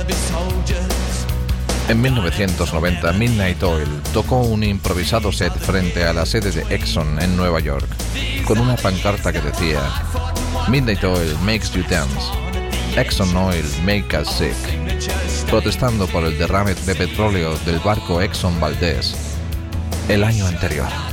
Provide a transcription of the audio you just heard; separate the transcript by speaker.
Speaker 1: En 1990, Midnight Oil tocó un improvisado set frente a la sede de Exxon en Nueva York, con una pancarta que decía "Midnight Oil makes you dance, Exxon Oil make us sick", protestando por el derrame de petróleo del barco Exxon Valdez el año anterior.